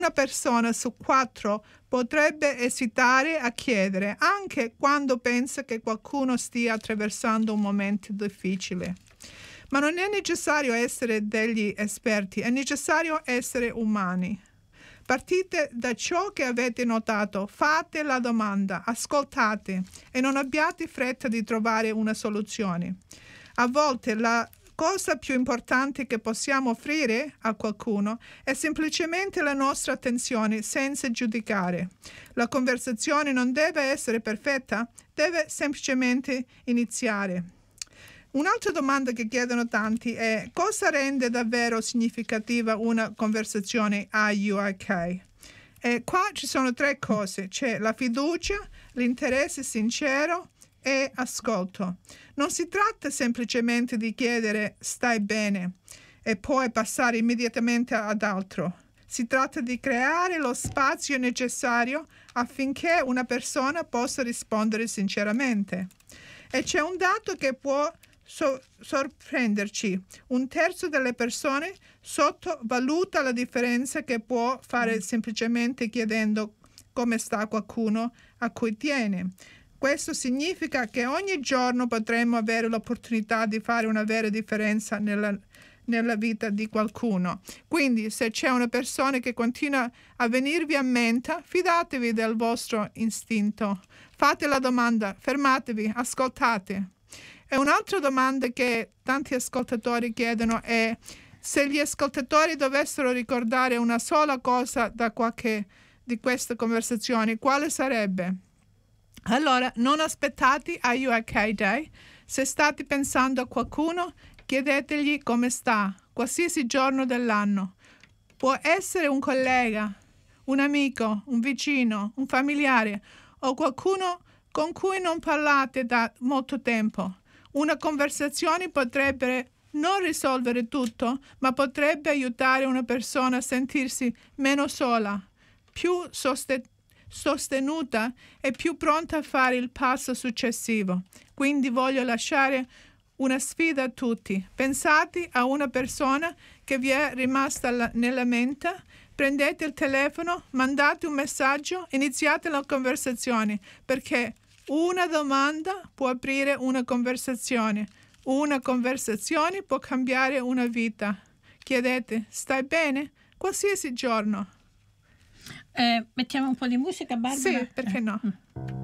Una persona su 4 potrebbe esitare a chiedere, anche quando pensa che qualcuno stia attraversando un momento difficile. Ma non è necessario essere degli esperti, è necessario essere umani. Partite da ciò che avete notato, fate la domanda, ascoltate e non abbiate fretta di trovare una soluzione. A volte la cosa più importante che possiamo offrire a qualcuno è semplicemente la nostra attenzione senza giudicare. La conversazione non deve essere perfetta, deve semplicemente iniziare. Un'altra domanda che chiedono tanti è: cosa rende davvero significativa una conversazione Are you okay? E qua ci sono 3 cose: c'è la fiducia, l'interesse sincero e ascolto. Non si tratta semplicemente di chiedere stai bene e poi passare immediatamente ad altro. Si tratta di creare lo spazio necessario affinché una persona possa rispondere sinceramente. E c'è un dato che può sorprenderci: 1/3 delle persone sottovaluta la differenza che può fare semplicemente chiedendo come sta qualcuno a cui tiene. Questo significa che ogni giorno potremmo avere l'opportunità di fare una vera differenza nella vita di qualcuno. Quindi, se c'è una persona che continua a venirvi a mente, fidatevi del vostro istinto. Fate la domanda, fermatevi, ascoltate. E un'altra domanda che tanti ascoltatori chiedono è: se gli ascoltatori dovessero ricordare una sola cosa da qualche di queste conversazioni, quale sarebbe? Allora, non aspettate Are You Okay Day. Se state pensando a qualcuno, chiedetegli come sta, qualsiasi giorno dell'anno. Può essere un collega, un amico, un vicino, un familiare o qualcuno con cui non parlate da molto tempo. Una conversazione potrebbe non risolvere tutto, ma potrebbe aiutare una persona a sentirsi meno sola, più sostenuta e più pronta a fare il passo successivo. Quindi voglio lasciare una sfida a tutti. Pensate a una persona che vi è rimasta nella mente, prendete il telefono, mandate un messaggio, iniziate la conversazione, perché una domanda può aprire una conversazione. Una conversazione può cambiare una vita. Chiedete, stai bene? Qualsiasi giorno. Mettiamo un po' di musica, Barbara? Sì, perché no?